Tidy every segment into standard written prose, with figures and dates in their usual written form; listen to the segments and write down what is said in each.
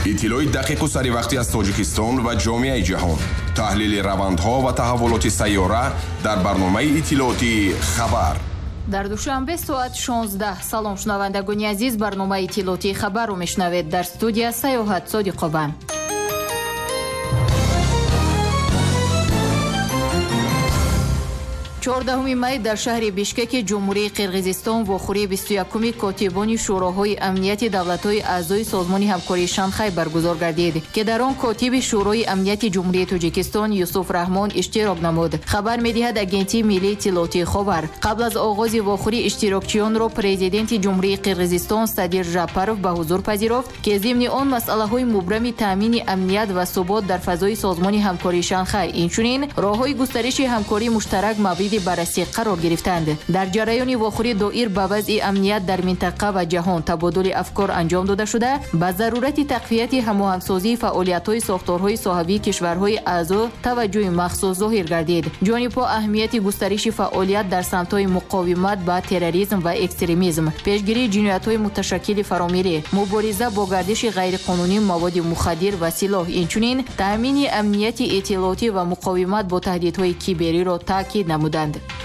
иттилои дақиқу саривақтӣ аз Тоҷикистон ва ҷомеаи ҷаҳон. таҳлили равандҳо ва таҳаввулоти сайёра дар барномаи иттилооти хабар. дар душанбе соат 16. салом шунавандагони азиз, барномаи иттилооти хабарро мешунавед. дар студия Саёҳат Содиқова. 14 май дар шаҳри Бишкеки ҷумҳурии Қирғизистон вохӯрии 21 котибони шӯроҳои амнияти давлатҳои аъзои созмони ҳамкории Шанхай баргузор гардид, ки дар он котиби шӯрои амнияти ҷумҳурии Тоҷикистон Юсуф Раҳмон иштирок намуд. Хабар медиҳад агентии миллии иттилооти Ховар. қабл аз оғози вохӯрии иштирокчиёнро президенти ҷумҳурии Қирғизистон Садир Жапаров ба ҳузур пазирофт, ки зимни он масъалаҳои мубрами таъмини амният ва субот дар фазои созмони ҳамкории Шанхай, инчунин роҳҳои густариши ҳамкории муштарак мавриди баррасӣ қарор гирифтанд. дар ҷараёни вохӯрӣ доир ба вазъи амният дар минтақа ва ҷаҳон табодули афкор анҷом дода шуда, ба зарурати тақвияти ҳамоҳангсозии фаъолиятҳои сохторҳои соҳавии кишварҳои аъзо таваҷҷӯҳи махсус зоҳир гардид. ҷонибҳо аҳамияти густариши фаъолият дар самтҳои муқовимат ба терроризм ва экстремизм, пешгирии ҷиноятҳои муташаккили фаромилӣ, мубориза бо гардиши ғайриқонунии маводи мухаддир ва силоҳ, инчунин таъмини амнияти иттилоотӣ ва муқовимат бо таҳдидҳои кибериро таъкид намуданд.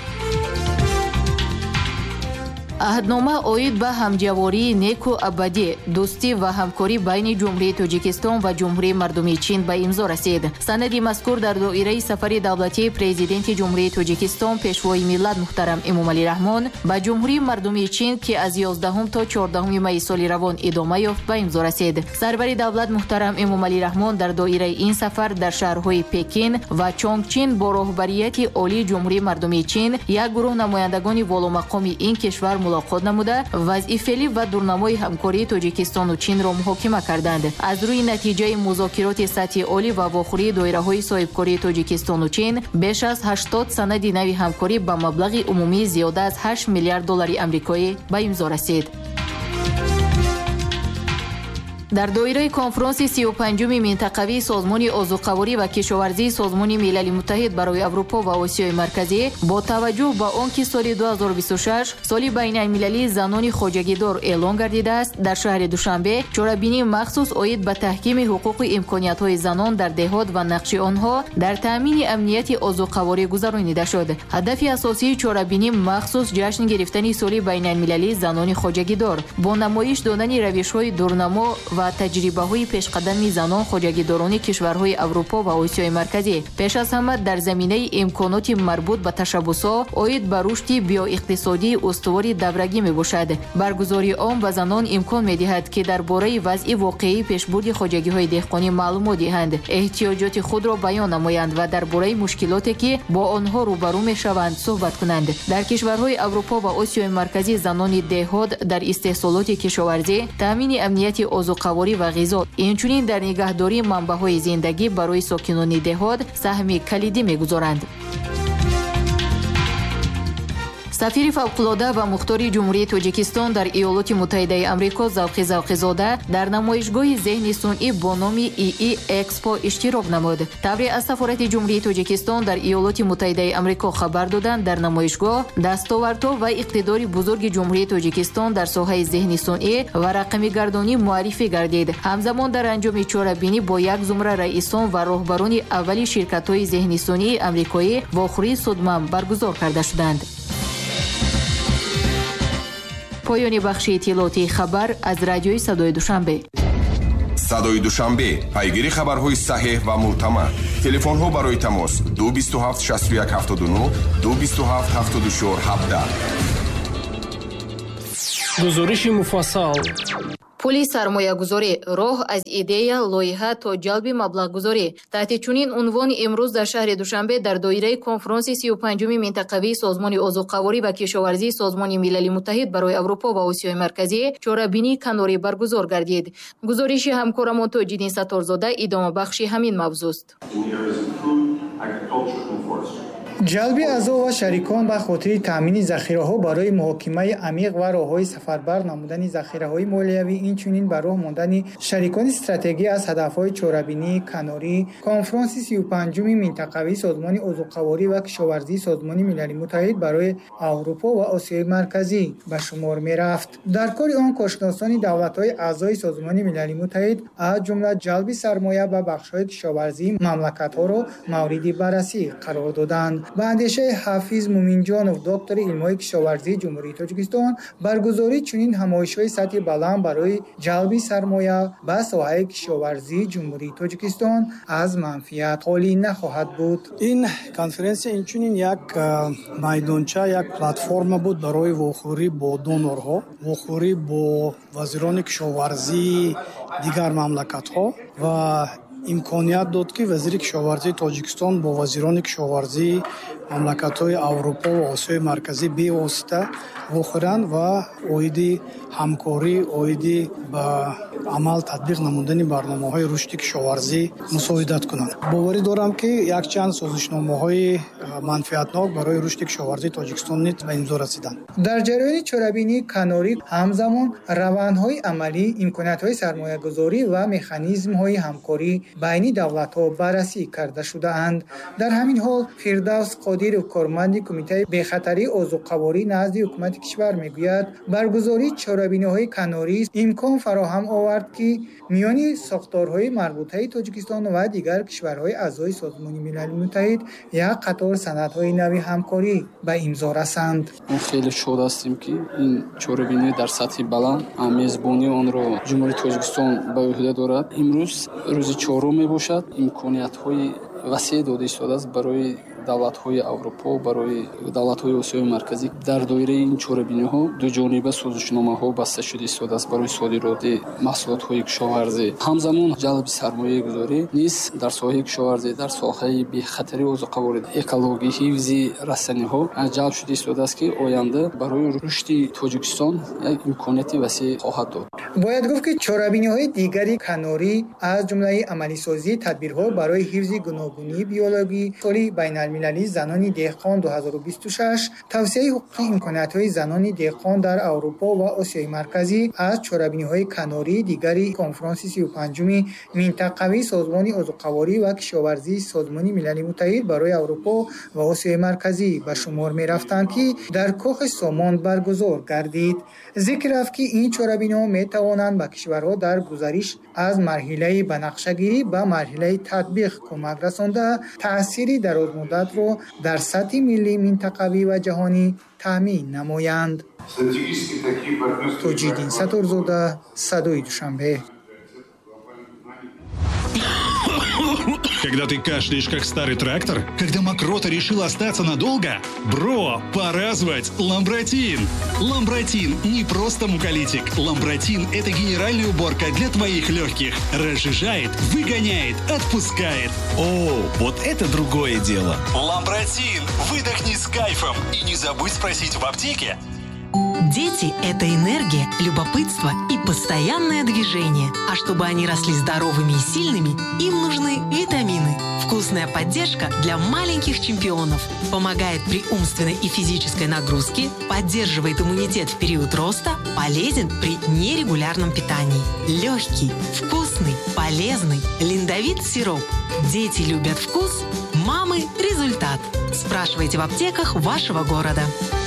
аҳднома оид ба ҳамҷавории неку абадӣ, дӯстӣ ва ҳамкорӣ байни ҷумҳурии Тоҷикистон ва ҷумҳурии мардумии Чин ба имзо расид. санади мазкур дар доираи сафари давлатии президенти ҷумҳурии Тоҷикистон пешвои миллат муҳтарам Эмомалӣ Раҳмон ба ҷумҳурии мардумии Чин, ки аз 11 то 14 майи соли равон идома ёфт, ба имзо расид. сарвари давлат муҳтарам Эмомалӣ Раҳмон дар доираи ин сафар дар шаҳрҳои Пекин ва Чонгчин бо роҳбарияти олии ҷумҳурии мардумии Чин як гурӯҳ намояндагони воломақоми ин кишвар мулоқот намуда, вазъи феълӣ ва дурнамои ҳамкории Тоҷикистону Чинро муҳокима карданд. аз рӯи натиҷаи музокироти сатҳи олӣ ва вохӯрии доираҳои соҳибкории Тоҷикистону Чин, беш аз 80 санади нави ҳамкорӣ ба маблағи умумии зиёда аз $8 миллиард амрикоӣ ба имзо расид. дар доираи конфронси 35-уми минтақавии созмони озуқаворӣ ва кишоварзии созмони милали муттаҳид барои Аврупо ва Осиёи марказӣ, бо таваҷҷӯҳ ба он ки соли 2026 соли байналмилалии занони хоҷагидор эълон гардидааст, дар шаҳри Душанбе чорабинии махсус оид ба таҳкими ҳуқуқи имкониятҳои занон дар деҳот ва нақши онҳо дар таъмини амнияти озуқаворӣ гузаронида шуд. ҳадафи асосии чорабинӣ махсус ҷашн гирифтани соли байналмилалии занони хоҷагидор, бо намоиш додани равишҳои дурнамо ва таҷрибаҳои пешқадами занон хоҷагидорони кишварҳои Аврупо ва Осиёи марказӣ, пеш аз ҳама дар заминаи имконоти марбут ба ташаббусҳо оид ба рушди биоиқтисодии устувори даврагӣ мебошад. баргузории он ба занон имкон медиҳад, ки дар бораи вазъи воқеии пешбурди хоҷагиҳои деҳқонӣ маълумот диҳанд, эҳтиёҷоти худро баён намоянд ва дар бораи мушкилоте, ки бо онҳо рӯбарӯ мешаванд, суҳбат кунанд. дар кишварҳои Аврупо ва Осиёи марказӣ занони деҳот дар истеҳсолоти кишоварзӣ, таъмини амнияти озуқаворӣ ва ғизо, инчунин дар нигаҳдории манбаъҳои зиндагӣ барои сокинони деҳот саҳми калидӣ мегузоранд. сафири фавқулода ва мухтори ҷумҳурии Тоҷикистон дар Иёлоти Муттаҳидаи Амрико Завқи Завқизода дар намоишгоҳи зеҳни сунъӣ бо номи II Expo иштирок намуд. тавре аз сафорати ҷумҳурии Тоҷикистон дар Иёлоти Муттаҳидаи Амрико хабар доданд, дар намоишгоҳ дастовардҳо ва иқтидори бузурги ҷумҳурии Тоҷикистон дар соҳаи зеҳни сунъӣ ва рақамигардонӣ муаррифӣ гардид. ҳамзамон дар анҷоми чорабинӣ бо як зумра раисон ва роҳбарони аввали ширкатҳои зеҳни сунъии амрикоӣ вохӯрии судмам баргузор карда шуданд. поёни бахши иттилооти хабар аз радиои Садои Душанбе. Садои Душанбе, пайгири хабарҳои саҳеҳ ва мӯътамад. телефонҳо барои тамос 227 61 79 227 74 17. гузориши муфассал. пули сармоягузорӣ: роҳ аз идея лоиҳа то ҷалби маблағгузорӣ. таҳти чунин унвони имрӯз дар шаҳри Душанбе дар доираи конфронси 35-уми минтақавии созмони озуқаворӣ ва кишоварзии созмони милали муттаҳид барои Аврупо ва Осиёи марказӣ чорабинии канорӣ баргузор гардид. гузориши ҳамкорамон Тоҷиддин Сатторзода идомабахши ҳамин мавзӯст. ҷалби аъзо ва шарикон ба хотири таъмини захираҳо барои муҳокимаи амиқ ва роҳҳои сафарбар намудани захираҳои молиявӣ, инчунин ба роҳ мондани шарикони стратегӣ аз ҳадафҳои чорабинии канорӣ конфронси 35-уми минтақавии Созмони Узуқаворӣ ва Кишоварзии Созмони Милали Муттаҳид барои Аврупо ва Осиёи Марказӣ ба шумор мерафт. Дар кори он кошносони давлатҳои аъзои Созмони Милали Муттаҳид аз ҷумла ҷалби сармоя ба бахшҳои кишоварзии мамлакатҳоро мавриди баррасӣ қарор доданд. ба андешаи Ҳафиз Муминҷонов, доктори илмҳои кишоварзии Ҷумҳурии Тоҷикистон, баргузории чунин ҳамоишҳои сатҳи баланд барои ҷалби сармоя ба соҳаи кишоварзии Ҷумҳурии Тоҷикистон аз манфиат холӣ нахоҳад буд. ин конференсия инчунин як майдонча, як платформа буд барои вохӯрӣ бо донорҳо, вохӯрӣ бо вазирони кишоварзии дигар мамлакатҳо ва имконият дод ки вазири кишоварзии Тоҷикистон бо вазирони кишоварзии мамлакатҳои Аврупо ва Осиёи Марказӣ бевосита вохӯранд ва оиди ҳамкорӣ, оиди ба амал татбиқ намудани барномаҳои рушди кишоварзӣ мусоидат кунанд. боварӣ дорам ки якчанд созишномаҳои манфиатнок барои рушди кишоварзии Тоҷикистон низ ба имзо расиданд. дар ҷараёни чорабинии канорӣ ҳамзамон равандҳои амалӣ, имкониятҳои сармоягузорӣ ва механизмҳои ҳамкорӣ байни давлатҳо баррасӣ карда шудаанд. дар ҳамин ҳол Фирдавс Қодиров, корманди Кумитаи бехатарии озуқаворӣ назди ҳукумати кишвар мегӯяд, баргузории чорабиниҳои канорӣ имкон фароҳам овард ки миёни сохторҳои марбутаи Тоҷикистон ва дигар кишварҳои аъзои Созмони Милали Муттаҳид як қатор санадҳои нави ҳамкорӣ ба имзо расанд. мо хеле шод ҳастем ки ин чорабинӣ дар сатҳи баланд мезбони онро Ҷумҳурии Тоҷикистон ба ӯҳда дорад. имрӯз рӯзи 4 мебошад. имкониятҳои васеъ дода истодааст барои давлатҳои Аврупо, барои давлатҳои Осиёи Марказӣ. дар доираи ин чорабиниҳо дуҷониба созишномаҳо баста шуда истодааст барои содироти маҳсулотҳои кишоварзӣ. ҳамзамон ҷалби сармоягузорӣ низ дар соҳаи кишоварзӣ, дар соҳаи бехатарии озуқаворӣ, экологӣ, ҳифзи расаниҳо ҷалб шуда истодааст ки оянда барои рушди Тоҷикистон як имконияти васеъ хоҳад дод. бояд гуфт ки чорабиниҳои дигари канорӣ аз ҷумлаи амалисозии тадбирҳо барои ҳифзи гуногунии биологӣ, соли байналмилалии занони деҳқон 2026, тавсеяи ҳуқуқи имкониятҳои занони деҳқон дар Аврупо ва Осиёи Марказӣ аз чорабиниҳои канории дигари конфронси 35-уми минтақавии Созмони Узуқаворӣ ва Кишоварзии Созмони Милали Муттаҳид барои Аврупо ва Осиёи Марказӣ ба шумор мерафтанд ки дар Кохи Сомон баргузор гардид. зикр рафт ки ин чорабиниҳо метавонанд ба кишварҳо дар гузариш аз марҳилаи банақшагирӣ ба марҳилаи татбиқ кӯмак расонда таъсири дарозмуддатро дар сатҳи миллӣ, минтақавӣ ва ҷаҳонӣ таъмин намоянд. Тоҷиддин Сатторзода, Садои Душанбе. Когда ты кашляешь, как старый трактор? Когда мокрота решила остаться надолго? Бро, пора звать Ламбротин! Ламбротин не просто муколитик. Ламбротин – это генеральная уборка для твоих легких. Разжижает, выгоняет, отпускает. О, вот это другое дело. Ламбротин! Выдохни с кайфом! И не забудь спросить в аптеке. Дети – это энергия, любопытство и постоянное движение. А чтобы они росли здоровыми и сильными, им нужны витамины. Вкусная поддержка для маленьких чемпионов. Помогает при умственной и физической нагрузке, поддерживает иммунитет в период роста, полезен при нерегулярном питании. Легкий, вкусный, полезный, линдовит сироп. Дети любят вкус, мамы – результат. Спрашивайте в аптеках вашего города.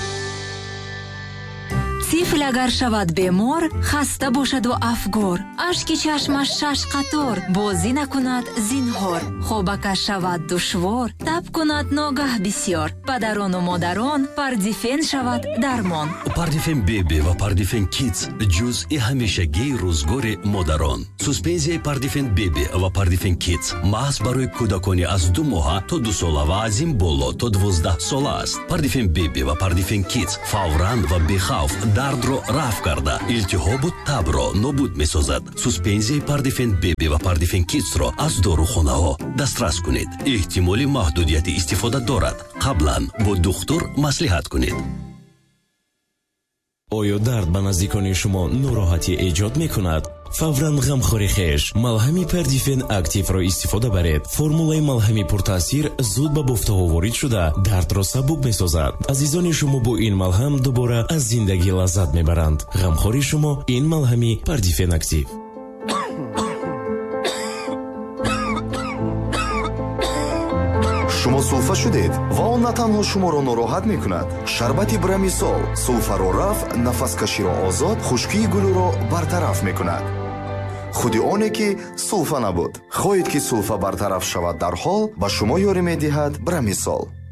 тифл агар шавад бемор, хаста бошаду афгор, ашки чашмаш шаш қатор, бозӣ накунад зинҳор, хобакаш шавад душвор, таб кунад ногаҳ бисёр, падарону модарон Пардифен шавад дармон. Пардифен беби ва Пардифен кидс ҷузъи ҳамешагии рӯзгори модарон. Суспензияи Пардифен беби ва Пардифен кидс маҳз барои кӯдакони аз 2 моҳа то 2 сола ва аз ин боло то 12 сола аст. Пардифен беби ва Пардифен кидс фавран ва бехавф дардро рафъ карда, илтиҳобу табро нобуд месозад. Суспензияи Пардифен беби ва Пардифен кидсро аз дорухонаҳо дастрас кунед. эҳтимоли маҳдудияти истифода дорад. қаблан бо духтур маслиҳат кунед. оё дард ба наздикони шумо нороҳатӣ эҷод мекунад? фавран ғамхори хеш. малҳами Pardifin активро истифода баред. формулаи малҳами пуртаъсир зуд ба бофтаҳо ворид шуда дардро сабук месозад. азизони шумо бо ин малҳам дубора аз зиндагӣ лаззат мебаранд. ғамхори шумо ин малҳами Pardifin актив. шумо сулфа шудед ва он на танҳо шуморо нороҳат мекунад. шарбати Брамисол сулфаро рафъ, нафаскаширо озод, хушкии гулӯро бартараф мекунад. худи оне ки сулфа набуд. хоҳед ки сулфа бартараф шавад дарҳол ба шумо ёрӣ медиҳад Брамисол.